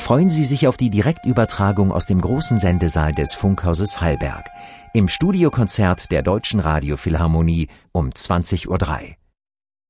freuen Sie sich auf die Direktübertragung aus dem großen Sendesaal des Funkhauses Hallberg im Studiokonzert der Deutschen Radiophilharmonie um 20:03 Uhr.